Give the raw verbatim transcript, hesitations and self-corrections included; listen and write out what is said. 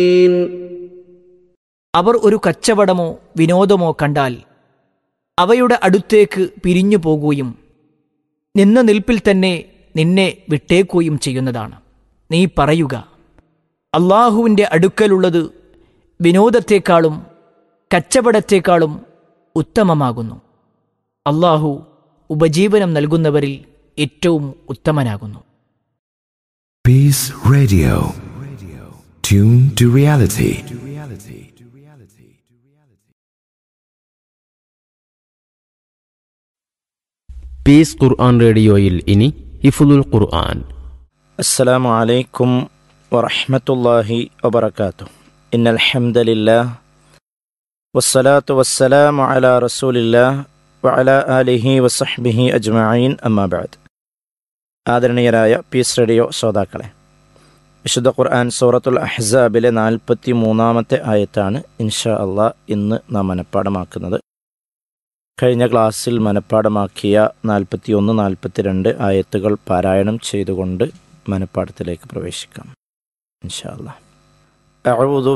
അവർ ഒരു കച്ചവടമോ വിനോദമോ കണ്ടാൽ അവയുടെ അടുത്തേക്ക് പിരിഞ്ഞു പോകുകയും നിന്ന നിൽപ്പിൽ തന്നെ നിന്നെ വിട്ടേക്കുകയും ചെയ്യുന്നതാണ്. നീ പറയുക, അള്ളാഹുവിൻ്റെ അടുക്കലുള്ളത് വിനോദത്തെക്കാളും കച്ചവടത്തെക്കാളും ഉത്തമമാകുന്നു. അള്ളാഹു ഉപജീവനം നൽകുന്നവരിൽ ഏറ്റവും ഉത്തമനാകുന്നു. Peace Radio. Tune to reality. Piece ഖുർആൻ റേഡിയോയിൽ ഇനി ഹിഫ്ളുൽ ഖുർആൻ. അസ്സലാമു അലൈക്കും വറഹ്മത്തുള്ളാഹി വബറകാതുഹു. ഇന്നൽ ഹംദലില്ലാഹ് വസ്സലാത്തു വസ്സലാമു അലാ റസൂലില്ലാഹ് വഅലാ ആലിഹി വസഹ്ബിഹി അജ്മഈൻ. അമ്മാ ബഅദ്. ആദരണീയരായ പീസ് റേഡിയോ ശ്രോതാക്കളെ, വിശുദ്ധ ഖുർആൻ സൂറത്തുൽ അഹ്സാബിലെ നാൽപ്പത്തി മൂന്നാമത്തെ ആയത്താണ് ഇൻഷാ അള്ളാഹ് ഇന്ന് നാം മനഃപ്പാടമാക്കുന്നത്. കഴിഞ്ഞ ക്ലാസ്സിൽ മനഃപ്പാടമാക്കിയ നാൽപ്പത്തി ഒന്ന് നാൽപ്പത്തിരണ്ട് ആയത്തുകൾ പാരായണം ചെയ്തുകൊണ്ട് മനഃപ്പാടത്തിലേക്ക് പ്രവേശിക്കാം ഇൻഷാ അള്ളാഹ്. അഊദു